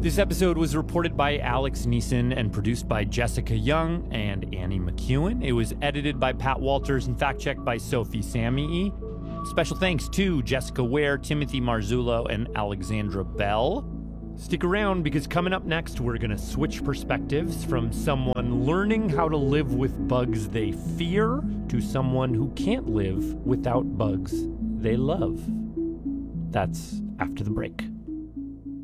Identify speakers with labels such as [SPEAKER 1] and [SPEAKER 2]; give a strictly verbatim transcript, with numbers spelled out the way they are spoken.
[SPEAKER 1] This episode was reported by Alex Neeson and produced by Jessica Young and Annie McEwen. It was edited by Pat Walters and fact-checked by Sophie Samii. Special thanks to Jessica Ware, Timothy Marzullo, and Alexandra Bell. Stick around because coming up next, we're going to switch perspectives from someone learning how to live with bugs they fear to someone who can't live without bugs they love. That's after the break.